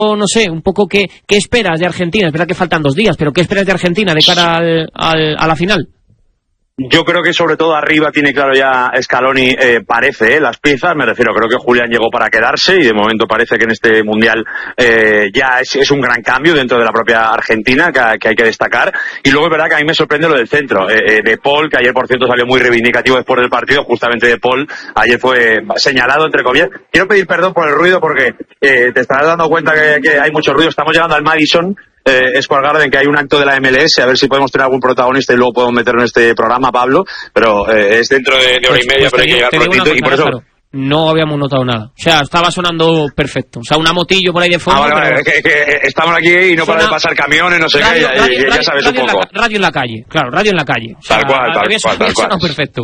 no sé, un poco qué esperas de Argentina. Es verdad que faltan 2 días, pero ¿qué esperas de Argentina de cara a la final? Yo creo que sobre todo arriba tiene claro ya Scaloni, parece, las piezas, me refiero, creo que Julián llegó para quedarse y de momento parece que en este Mundial ya es un gran cambio dentro de la propia Argentina que hay que destacar. Y luego es verdad que a mí me sorprende lo del centro, De Paul, que ayer por cierto salió muy reivindicativo después del partido, justamente De Paul ayer fue señalado entre comillas. Quiero pedir perdón por el ruido porque te estarás dando cuenta que hay mucho ruido, estamos llegando al Madison Square Garden, que hay un acto de la MLS, a ver si podemos tener algún protagonista y luego podemos meterlo en este programa, Pablo, pero es dentro de hora y media, pero hay que llegar prontito y por eso... Claro. No habíamos notado nada. O sea, estaba sonando perfecto. O sea, un motillo por ahí de fondo. Vale, que estamos aquí y no para de pasar camiones, no sé qué, ya sabes un poco. Radio en la calle, claro, radio en la calle. O sea, tal cual. Perfecto.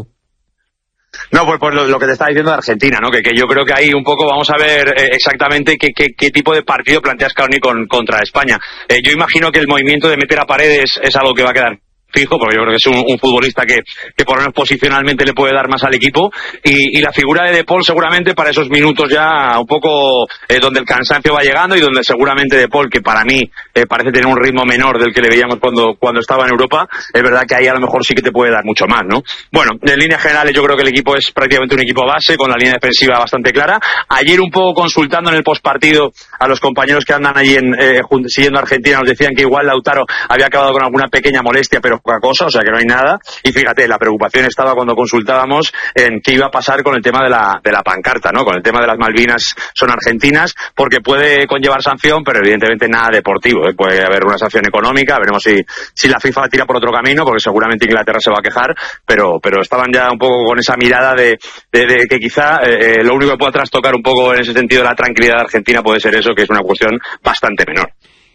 No, pues lo que te estaba diciendo de Argentina, ¿no? Que yo creo que ahí un poco vamos a ver exactamente qué tipo de partido plantea Scaloni contra España. Yo imagino que el movimiento de meter a Paredes es algo que va a quedar fijo, porque yo creo que es un futbolista que por lo menos posicionalmente le puede dar más al equipo, y la figura de Paul seguramente para esos minutos ya un poco donde el cansancio va llegando y donde seguramente De Paul, que para mí parece tener un ritmo menor del que le veíamos cuando estaba en Europa, es verdad que ahí a lo mejor sí que te puede dar mucho más, ¿no? Bueno, en líneas generales yo creo que el equipo es prácticamente un equipo base, con la línea defensiva bastante clara. Ayer un poco consultando en el postpartido a los compañeros que andan allí siguiendo a Argentina, nos decían que igual Lautaro había acabado con alguna pequeña molestia, pero poca cosa, o sea que no hay nada. Y fíjate, la preocupación estaba cuando consultábamos en qué iba a pasar con el tema de la pancarta, ¿no? Con el tema de las Malvinas son argentinas, porque puede conllevar sanción, pero evidentemente nada deportivo, ¿eh? Puede haber una sanción económica, veremos si la FIFA tira por otro camino, porque seguramente Inglaterra se va a quejar, pero estaban ya un poco con esa mirada de que quizá lo único que pueda trastocar un poco en ese sentido la tranquilidad de Argentina puede ser eso, que es una cuestión bastante menor.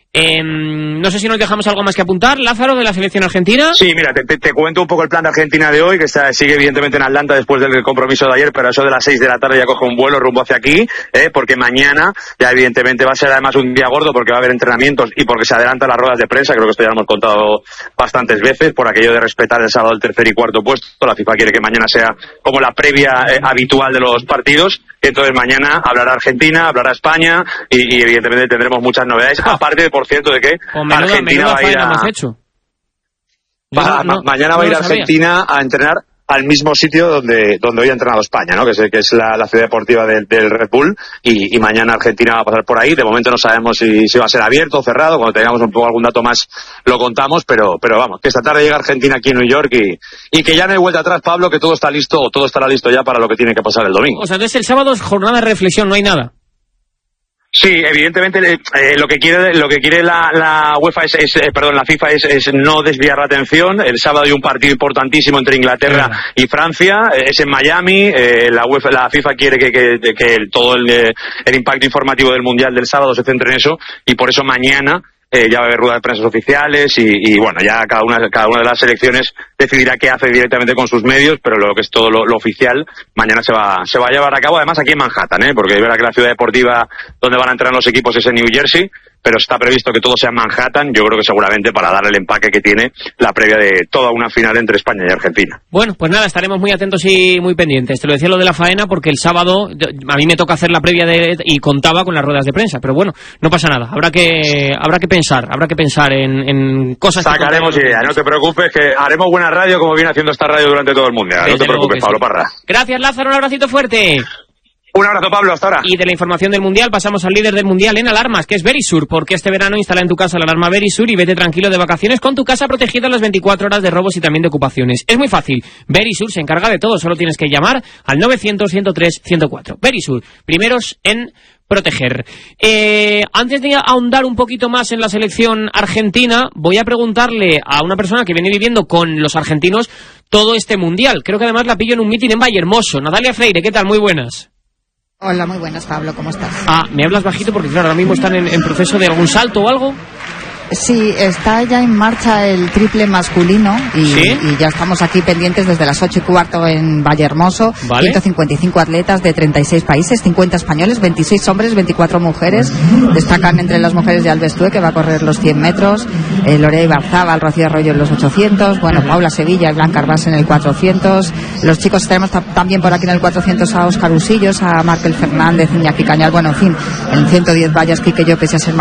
No sé si nos dejamos algo más que apuntar, Lázaro, de la selección argentina. Sí, mira, te cuento un poco el plan de Argentina de hoy, que sigue evidentemente en Atlanta después del compromiso de ayer, pero eso de las 6 de la tarde ya coge un vuelo rumbo hacia aquí, porque mañana ya evidentemente va a ser además un día gordo, porque va a haber entrenamientos y porque se adelantan las ruedas de prensa. Creo que esto ya lo hemos contado bastantes veces, por aquello de respetar el sábado el tercer y cuarto puesto. La FIFA quiere que mañana sea como la previa habitual de los partidos. Entonces mañana hablará Argentina, hablará España y evidentemente tendremos muchas novedades, aparte de, por cierto, de que Argentina va a ir mañana va a ir a Argentina a entrenar al mismo sitio donde hoy ha entrenado España, ¿no? Que es la ciudad deportiva del Red Bull, y mañana Argentina va a pasar por ahí. De momento no sabemos si va a ser abierto o cerrado. Cuando tengamos un poco algún dato más lo contamos, pero vamos, que esta tarde llega Argentina aquí en New York y que ya no hay vuelta atrás, Pablo, que todo está listo, o todo estará listo ya para lo que tiene que pasar el domingo. O sea, entonces el sábado es jornada de reflexión, no hay nada. Sí, evidentemente lo que quiere la UEFA la FIFA es no desviar la atención. El sábado hay un partido importantísimo entre Inglaterra y Francia, es en Miami. La FIFA quiere que todo el impacto informativo del Mundial del sábado se centre en eso, y por eso mañana ya va a haber ruedas de prensa oficiales y bueno, ya cada una de las selecciones decidirá qué hace directamente con sus medios, pero lo que es todo lo oficial mañana se va a llevar a cabo, además aquí en Manhattan, porque es verdad que la ciudad deportiva donde van a entrenar los equipos es en New Jersey, pero está previsto que todo sea en Manhattan, yo creo que seguramente para dar el empaque que tiene la previa de toda una final entre España y Argentina. Bueno, pues nada, estaremos muy atentos y muy pendientes. Te lo decía lo de la faena porque el sábado a mí me toca hacer la previa y contaba con las ruedas de prensa, pero bueno, no pasa nada, habrá que pensar en cosas. Sacaremos ideas, no te preocupes, que haremos buena radio como viene haciendo esta radio durante todo el mundial. No te preocupes, Pablo Parra. Gracias, Lázaro, un abracito fuerte. Un abrazo, Pablo, hasta ahora. Y de la información del Mundial pasamos al líder del Mundial en alarmas, que es Verisur, porque este verano instala en tu casa la alarma Verisur y vete tranquilo de vacaciones con tu casa protegida las 24 horas de robos y también de ocupaciones. Es muy fácil, Verisur se encarga de todo, solo tienes que llamar al 900-103-104. Verisur, primeros en proteger. Antes de ahondar un poquito más en la selección argentina, voy a preguntarle a una persona que viene viviendo con los argentinos todo este Mundial. Creo que además la pillo en un mitin en Vallehermoso. Natalia Freire, ¿qué tal? Muy buenas. Hola, muy buenas, Pablo, ¿cómo estás? Me hablas bajito porque, claro, ahora mismo están en proceso de algún salto o algo. Sí, está ya en marcha el triple masculino y ya estamos aquí pendientes desde las 8:15 en Vallehermoso. Vale. 155 atletas de 36 países, 50 españoles, 26 hombres, 24 mujeres. Destacan entre las mujeres de Albestue, que va a correr los 100 metros, Lorea Ibarzábal, Rocío Arroyo en los 800, Paula Sevilla y Blanca Arbás en el 400. Los chicos tenemos también por aquí en el 400 a Óscar Usillos, a Markel Fernández, Iñaki Cañal, en fin, en 110 vallas, Quique Llopes y a ser